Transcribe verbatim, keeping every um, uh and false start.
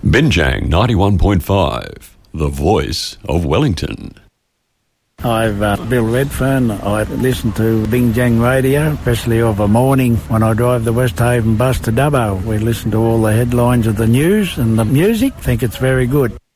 Binjang ninety-one point five, the voice of Wellington. I've uh, Bill Redfern. I listen to Binjang Radio, especially of a morning when I drive the Westhaven bus to Dubbo. We listen to all the headlines of the news and the music. Think it's very good.